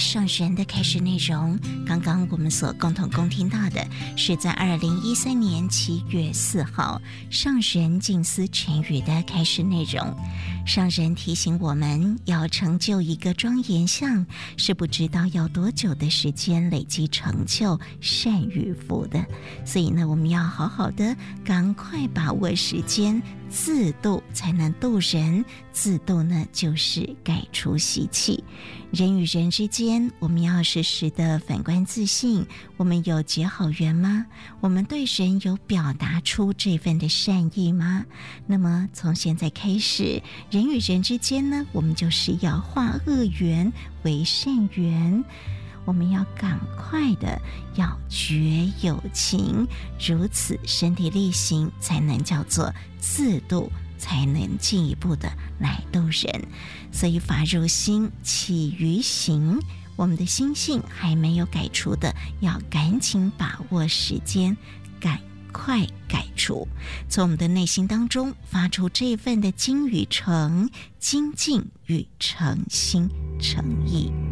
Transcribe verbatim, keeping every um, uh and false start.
上人的开示内容，刚刚我们所共同共听到的是在二零一三年七月四号上人静思晨语的开示内容。上人提醒我们，要成就一个庄严相，是不知道要多久的时间累积成就善与福的。所以呢，我们要好好的赶快把握时间，自度才能度人，自度呢就是改除习气。人与人之间，我们要时时的反观自信，我们有结好缘吗？我们对人有表达出这份的善意吗？那么从现在开始，人与人之间呢，我们就是要化恶缘为善缘，我们要赶快的要觉有情，如此身体力行，才能叫做自度，才能进一步的来度人。所以法入心，起于行，我们的心性还没有改除的，要赶紧把握时间，赶快改除，从我们的内心当中发出这份的精与诚，精进与诚心诚意。